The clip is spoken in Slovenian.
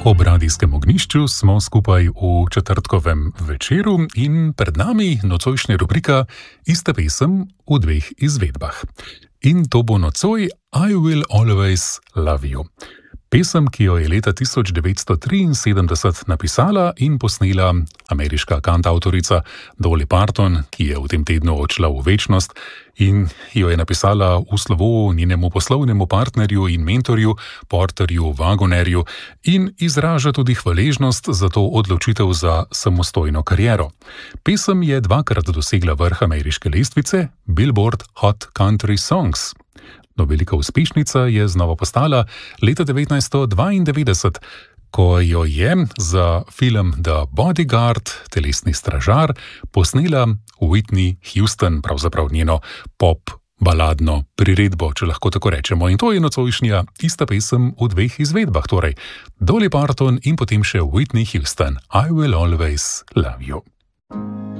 Ob radijskem ognjišču smo skupaj v četrtkovem večeru in pred nami nocojšnja rubrika Ista pesem v dveh izvedbah. In to bo nocoj I Will Always Love You. Pesem, ki jo je leta 1973 napisala in posnela ameriška kantavtorica Dolly Parton, ki je v tem tednu odšla v večnost in jo je napisala v slovo njenemu poslovnemu partnerju in mentorju Porterju Wagonerju in izraža tudi hvaležnost za to odločitev za samostojno kariero. Pesem je dvakrat dosegla vrh ameriške lestvice Billboard Hot Country Songs. No, velika uspešnica je znova postala leta 1992, ko jo je za film The Bodyguard, telesni stražar, posnela Whitney Houston, pravzaprav njeno pop-baladno priredbo, če lahko tako rečemo. In to je nocojšnja ista pesem v dveh izvedbah, torej Dolly Parton in potem še Whitney Houston, I Will Always Love You.